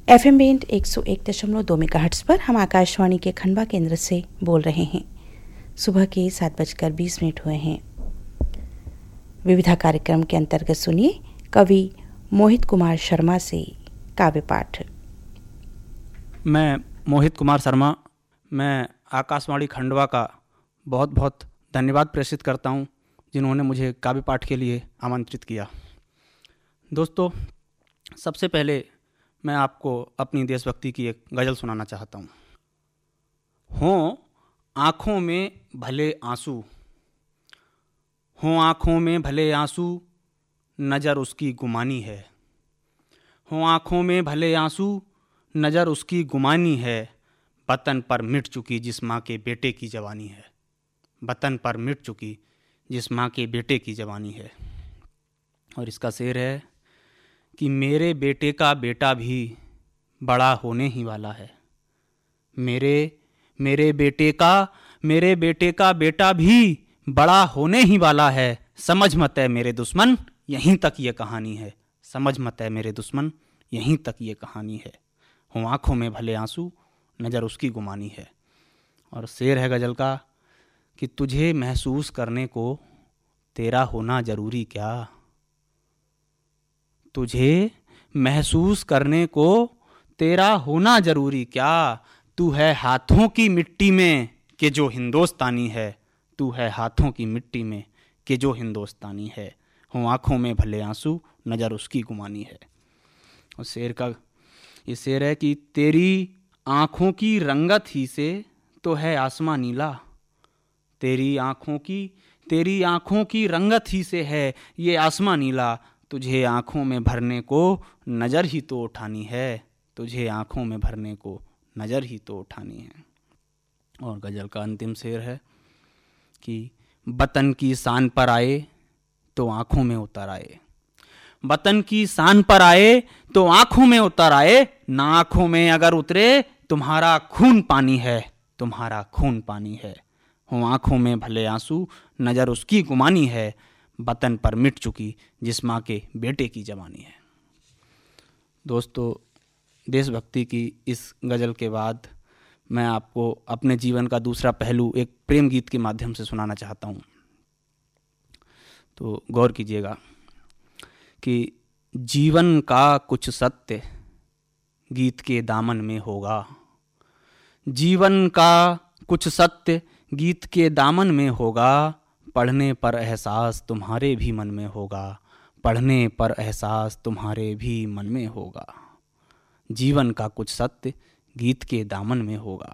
FM band 101.2 megahertz पर हम आकाशवाणी के खंडवा केंद्र से बोल रहे हैं। सुबह के 7:20 हुए हैं। विविधा कार्यक्रम के अंतर्गत सुनिए कवि मोहित कुमार शर्मा से काव्य पाठ। मैं मोहित कुमार शर्मा, मैं आकाशवाणी खंडवा का बहुत बहुत धन्यवाद प्रेषित करता हूँ जिन्होंने मुझे काव्य पाठ के लिए आमंत्रित किया। दोस्तों, सबसे पहले मैं आपको अपनी देशभक्ति की एक गज़ल सुनाना चाहता हूँ। हों आँखों में भले आंसू, हों आँखों में भले आंसू, नज़र उसकी गुमानी है। हों आँखों में भले आंसू, नज़र उसकी गुमानी है। वतन पर मिट चुकी जिस माँ के बेटे की जवानी है। वतन पर मिट चुकी जिस माँ के बेटे की जवानी है। और इसका शेर है कि मेरे बेटे का बेटा भी बड़ा होने ही वाला है। मेरे बेटे का बेटा भी बड़ा होने ही वाला है। समझ मत है मेरे दुश्मन, यहीं तक ये कहानी है। समझ मत है मेरे दुश्मन, यहीं तक ये कहानी है। हों आँखों में भले आंसू, नज़र उसकी गुमानी है। और शेर है गज़ल का कि तुझे महसूस करने को तेरा होना ज़रूरी क्या। तुझे महसूस करने को तेरा होना ज़रूरी क्या। तू है हाथों की मिट्टी में कि जो हिंदुस्तानी है। तू है हाथों की मिट्टी में कि जो हिंदुस्तानी है। हों आँखों में भले आंसू, नज़र उसकी गुमानी है। और शेर का ये शेर है कि तेरी आँखों की रंगत ही से तो है आसमां नीला। तेरी आँखों की रंगत ही से है ये आसमां नीला। तुझे आँखों में भरने को नज़र ही तो उठानी है। तुझे आँखों में भरने को नज़र ही तो उठानी है। और गज़ल का अंतिम शेर है कि वतन की शान पर आए तो आँखों में उतर आए। वतन की शान पर आए तो आँखों में उतर आए। ना आँखों में अगर उतरे तुम्हारा खून पानी है। तुम्हारा खून पानी है। हों आँखों में भले आंसू, नज़र उसकी गुमानी है। वतन पर मिट चुकी जिस माँ के बेटे की जवानी है। दोस्तों, देशभक्ति की इस गज़ल के बाद मैं आपको अपने जीवन का दूसरा पहलू एक प्रेम गीत के माध्यम से सुनाना चाहता हूँ। तो गौर कीजिएगा कि जीवन का कुछ सत्य गीत के दामन में होगा। जीवन का कुछ सत्य गीत के दामन में होगा। पढ़ने पर एहसास तुम्हारे भी मन में होगा। पढ़ने पर एहसास तुम्हारे भी मन में होगा। जीवन का कुछ सत्य गीत के दामन में होगा।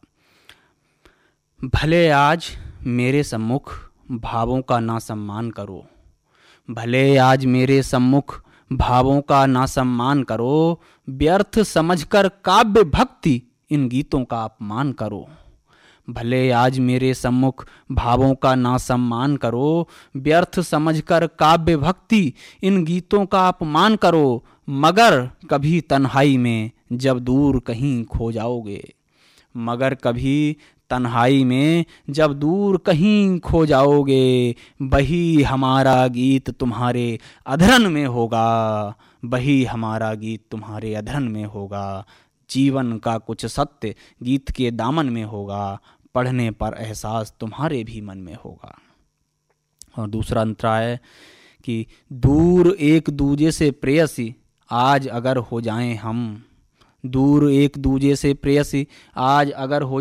भले आज मेरे सम्मुख भावों का ना सम्मान करो। भले आज मेरे सम्मुख भावों का ना सम्मान करो। व्यर्थ समझकर काव्य भक्ति इन गीतों का अपमान करो। भले आज मेरे सम्मुख भावों का ना सम्मान करो। व्यर्थ समझकर काव्य भक्ति इन गीतों का अपमान करो। मगर कभी तन्हाई में जब दूर कहीं खो जाओगे। मगर कभी तन्हाई में जब दूर कहीं खो जाओगे। वही हमारा गीत तुम्हारे अधरन में होगा। वही हमारा गीत तुम्हारे अधरन में होगा। जीवन का कुछ सत्य गीत के दामन में होगा। पढ़ने पर एहसास तुम्हारे भी मन में होगा। और दूसरा अंतरा है कि दूर एक दूजे से प्रेयसी आज अगर हो जाएं हम। दूर एक दूजे से प्रेयसी आज अगर हो